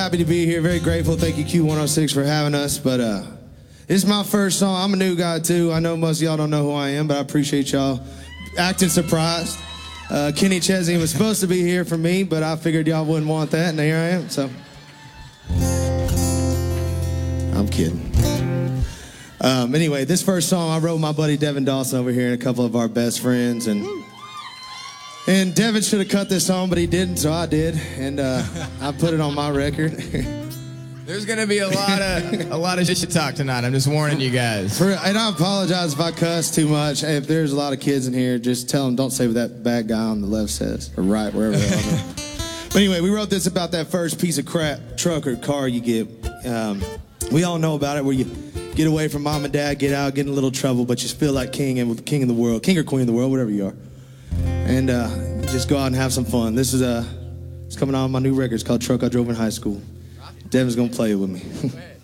Happy to be here. Very grateful. Thank you, Q106, for having us. But this is my first song. I'm a new guy, too. I know most of y'all don't know who I am, but I appreciate y'all acting surprised. Kenny Chesney was supposed to be here for me, but I figured y'all wouldn't want that, and here I am. So I'm kidding. Anyway, this first song I wrote with my buddy Devin Dawson over here and a couple of our best friends. And Devin should have cut this song, but he didn't, so I did. And I put it on my record. There's gonna be a lot of shit talk tonight. I'm just warning you guys. And I apologize if I cuss too much. Hey, if there's a lot of kids in here, just tell them don't say what that bad guy on the left says, or right, wherever they are. But anyway, we wrote this about that first piece of crap truck or car you get. We all know about it, where you get away from mom and dad, get out, get in a little trouble, but you feel like king and king of the world, king or queen of the world, whatever you are. And just go out and have some fun. This is it's coming on my new record. It's called Truck I Drove in High School. Devin's gonna play it with me.